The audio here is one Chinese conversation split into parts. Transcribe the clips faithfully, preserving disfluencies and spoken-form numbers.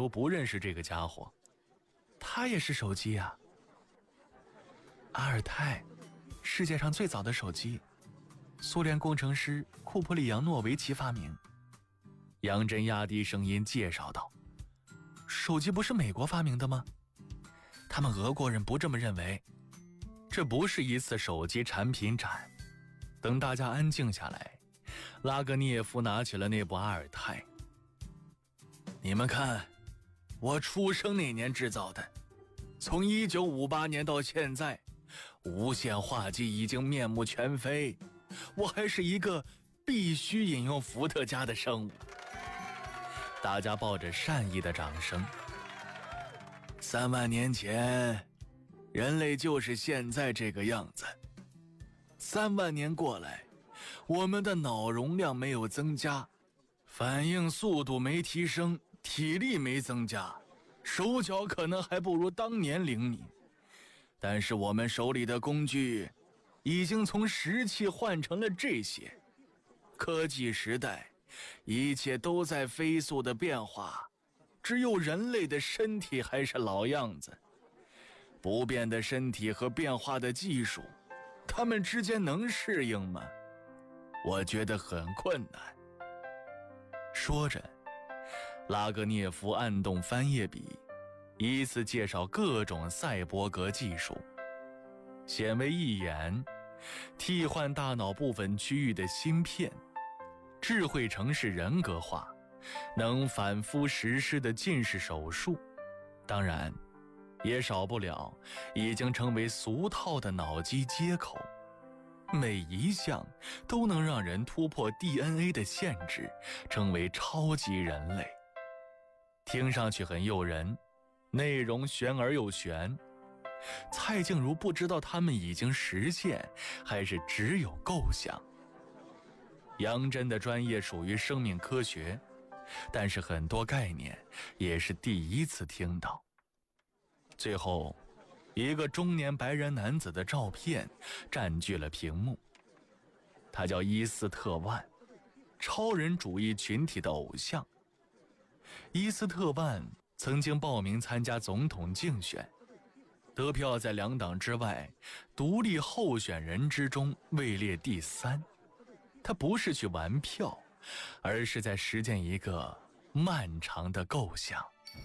如不认识这个家伙，他也是手机啊。阿尔泰，世界上最早的手机，苏联工程师库普里扬诺维奇发明。杨真压低声音介绍道：手机不是美国发明的吗？他们俄国人不这么认为。这不是一次手机产品展。等大家安静下来，拉格涅夫拿起了那部阿尔泰。你们看，我出生那年制造的，从一九五八年到现在，无线话机已经面目全非，我还是一个必须饮用伏特加的生物。大家抱着善意的掌声。三万年前，人类就是现在这个样子。三万年过来，我们的脑容量没有增加，反应速度没提升，体力没增加，手脚可能还不如当年灵敏。但是我们手里的工具已经从石器换成了这些。科技时代，一切都在飞速的变化，只有人类的身体还是老样子。不变的身体和变化的技术，他们之间能适应吗？我觉得很困难。说着，拉格涅夫按动翻页笔，依次介绍各种赛博格技术。显微一眼，替换大脑部分区域的芯片，智慧城市人格化，能反复实施的近视手术，当然也少不了已经成为俗套的脑机接口。每一项都能让人突破 D N A 的限制，成为超级人类。听上去很诱人，内容玄而又玄。蔡静茹不知道他们已经实现，还是只有构想。杨真的专业属于生命科学，但是很多概念也是第一次听到。最后，一个中年白人男子的照片占据了屏幕。他叫伊斯特万，超人主义群体的偶像。伊斯特万曾经报名参加总统竞选，得票在两党之外独立候选人之中位列第三。他不是去玩票，而是在实践一个漫长的构想。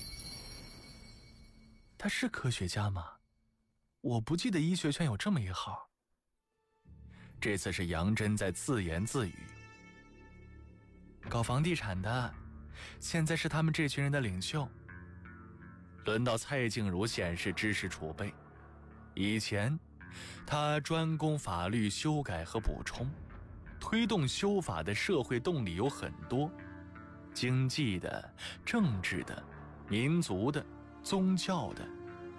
他是科学家吗？我不记得医学圈有这么一号。这次是杨真在自言自语。搞房地产的，现在是他们这群人的领袖。轮到蔡静茹显示知识储备。以前，他专攻法律修改和补充，推动修法的社会动力有很多，经济的、政治的、民族的、宗教的。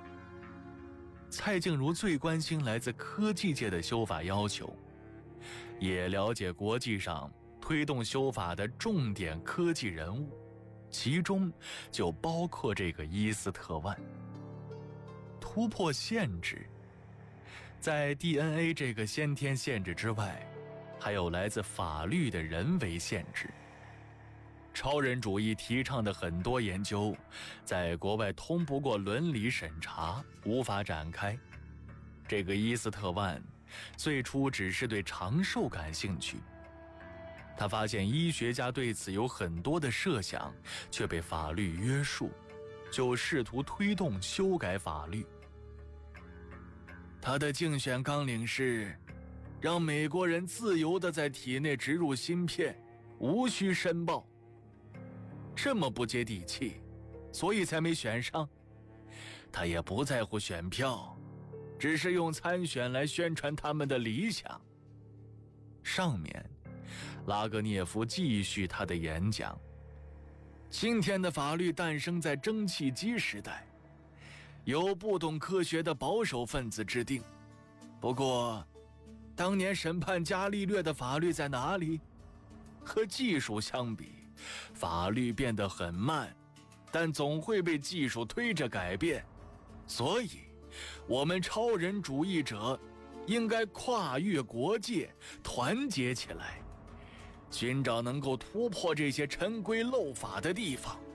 蔡静茹最关心来自科技界的修法要求，也了解国际上推动修法的重点科技人物，其中就包括这个伊斯特万。突破限制，在 D N A 这个先天限制之外，还有来自法律的人为限制。超人主义提倡的很多研究，在国外通不过伦理审查，无法展开。这个伊斯特万最初只是对长寿感兴趣，他发现医学家对此有很多的设想，却被法律约束，就试图推动修改法律。他的竞选纲领是让美国人自由地在体内植入芯片，无需申报。这么不接地气，所以才没选上。他也不在乎选票，只是用参选来宣传他们的理想。上面，拉格涅夫继续他的演讲。今天的法律诞生在蒸汽机时代，由不懂科学的保守分子制定。不过，当年审判伽利略的法律在哪里？和技术相比，法律变得很慢，但总会被技术推着改变。所以，我们超人主义者应该跨越国界，团结起来，寻找能够突破这些陈规漏法的地方。